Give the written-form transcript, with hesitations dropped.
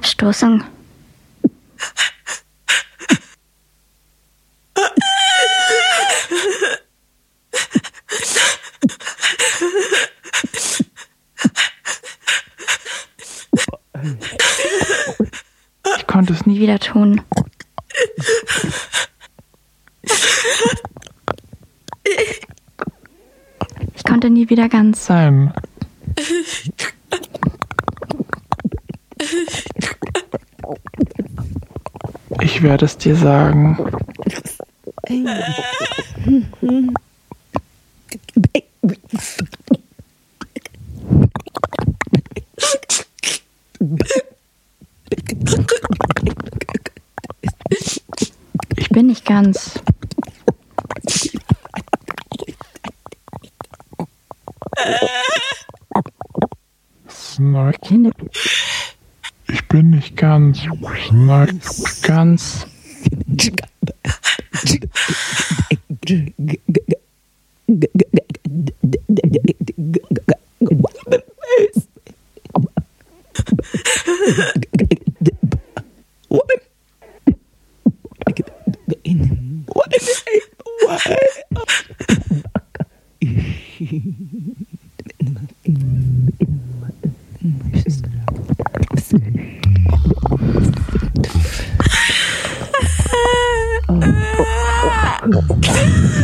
Abstoßung. Ich konnte es nie Wieder tun. Ich konnte nie wieder ganz. sein. Ich werde es dir sagen. Ich bin nicht ganz. Snack. Kinder. Ich bin nicht ganz. Snack. Ganz.